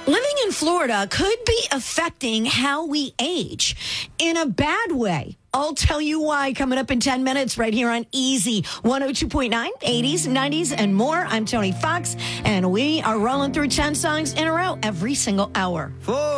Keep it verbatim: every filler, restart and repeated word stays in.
Living in Florida could be affecting how we age in a bad way. I'll tell you why coming up in ten minutes right here on Easy one oh two point nine, eighties, nineties, and more. I'm Tony Fox, and we are rolling through ten songs in a row every single hour. Four.